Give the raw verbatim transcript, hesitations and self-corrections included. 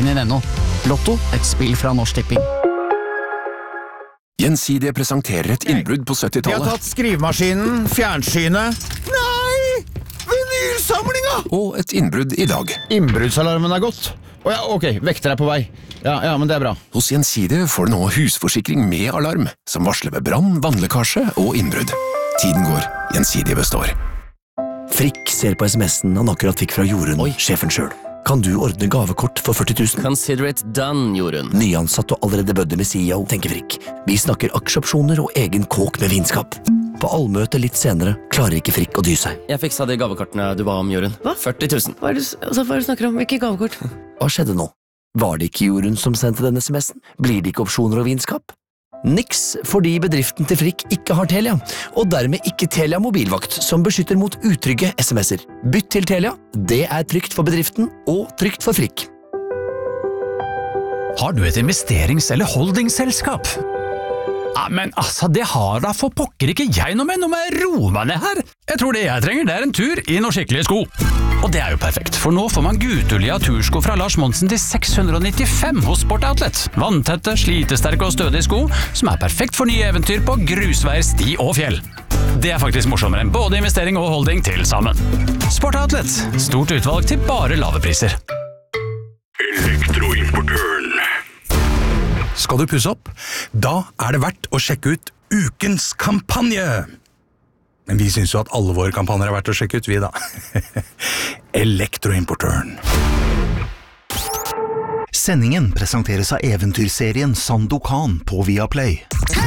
inn ennå. Lotto, et spill fra Norsk Tipping. Gjensidige presenterer et innbrudd på Vi har syttitallet. tatt skrivemaskinen, fjernsynet. Nei! Vinylsamlinga! Og et innbrudd i dag. Innbruddsalarmen er gått. Å ja, ok, vekter er på vei. Ja, ja, men det er bra. Hos Gjensidige får du nå husforsikring med alarm, som varsler ved brann, vannlekkasje og innbrudd. Tiden går, Gjensidige består. Frikk ser på sms'en han akkurat fikk fra Jorunn, sjefen selv. Kan du ordne gavekort for førti tusen? Consider it done, Jorunn. Nyansatt og allerede bødde med C E O, tenker Frikk. Vi snakker aksjeopsjoner og egen kåk med vinskap. På allmøte litt senere klarer ikke Frikk å dy seg. Jeg fiksa de gavekortene du ba om, Jorunn. Hva? førti tusen. Hva er det, altså, hva er det du snakker om? Hvilke gavekort? Hva skjedde nå? Var det ikke Jorunn som sendte denne sms'en? Blir det ikke opsjoner og vinskap? Niks, fordi bedriften til Frikk ikke har Telia, og dermed ikke Telia mobilvakt, som beskytter mot utrygge sms'er. Bytt til Telia, det er trygt for bedriften og trygt for Frikk. Har du et investerings- eller holdingselskap? Ja, men altså, det har da for pokker ikke jeg noe med, nå må jeg roe meg ned her. Jeg tror det jeg trenger, det er en tur i noen skikkelige sko. Og det er jo perfekt, for nå får man Gutulia tursko fra Lars Monsen til seks hundre og nittifem hos Sport Outlet. Vanntette, slitesterke og stødige sko, som er perfekt for nye eventyr på grusveier, sti og fjell. Det er faktisk morsommere enn både investering og holding til sammen. Sport Outlet, stort utvalg til bare lave priser. Elektroimportøren. Skal du pusse opp? Da er det verdt å sjekke ut ukens kampanje. Men vi synes jo at alle våre kampanjer er verdt å sjekke ut, vi da. Elektroimportøren. Sendingen presenteres av eventyrserien Sandokan på Viaplay.